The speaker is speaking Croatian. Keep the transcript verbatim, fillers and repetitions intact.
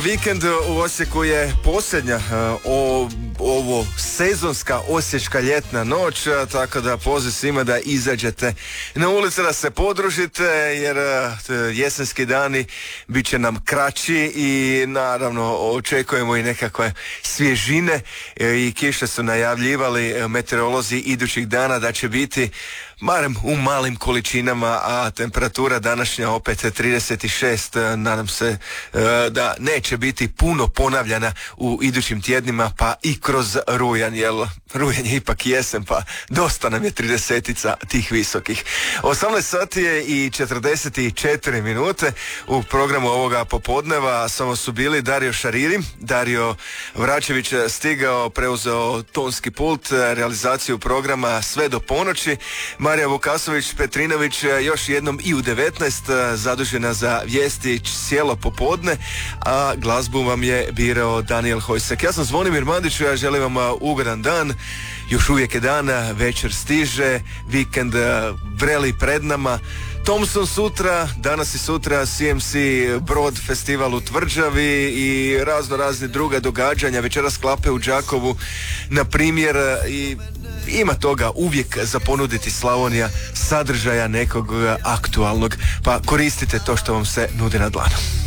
vikend u Osijeku je posljednja o, ovo sezonska osječka ljetna noć, tako da poziv svima da izađete na ulice, da se podružite, jer jesenski dani bit će nam kraći i naravno očekujemo i nekakve svježine i kiše su najavljivali meteorolozi idućih dana da će biti barem u malim količinama, a temperatura današnja opet trideset šest, nadam se da neće biti puno ponavljana u idućim tjednima, pa i kroz rujan, jer rujan je ipak jesen, pa dosta nam je tridesetica tih visokih. osamnaest sati je i četrdeset četiri minute. U programu ovoga popodneva samo su bili Dario Šariri, Dario Vračević stigao, preuzeo tonski pult, realizaciju programa sve do ponoći. Marija Vukasović-Petrinović još jednom i u devetnaest zadužena za vijesti cijelo popodne, a glazbu vam je birao Daniel Hojsek. Ja sam Zvonimir Mandić, ja želim vam ugodan dan. Još uvijek je dan, večer stiže, vikend vreli pred nama. Thompson sutra, danas i sutra C M C Brod festival u Tvrđavi i razno razne druga događanja, večeras klape u Đakovu na primjer, i ima toga uvijek za ponuditi Slavonija, sadržaja nekog aktualnog, pa koristite to što vam se nudi na dlanu.